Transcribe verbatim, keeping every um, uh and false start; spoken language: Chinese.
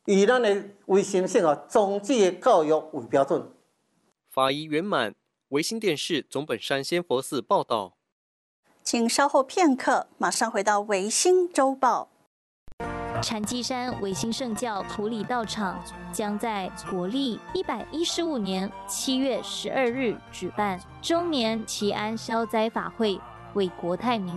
以咱的卫生性啊、宗旨的教育为标准。 法仪圆满。维新电视总本山仙佛寺报道。 请稍后片刻，马上回到维新周报。 禅机山维新圣教普里道场将在国历一百一十五年七月十二日举办周年祈安消灾法会，为国泰民